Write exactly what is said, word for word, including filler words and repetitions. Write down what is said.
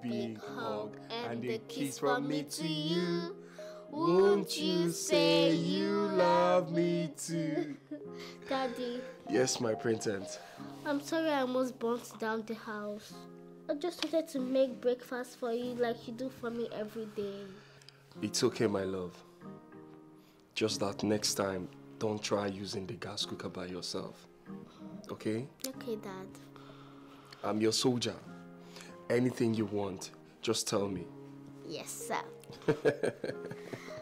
big hug and a kiss from me to you. Won't you say you love me too? Daddy. Yes, my princess. I'm sorry I almost burnt down the house. I just wanted to make breakfast for you like you do for me every day. It's okay, my love. Just that next time, don't try using the gas cooker by yourself. Okay? Okay, Dad. I'm your soldier. Anything you want, just tell me. Yes, sir.